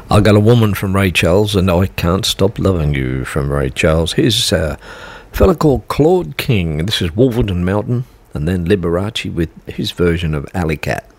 I Got a Woman from Ray Charles, and I Can't Stop Loving You from Ray Charles. Here's a fella called Claude King. This is Wolverton Mountain, and then Liberace with his version of Alley Cat.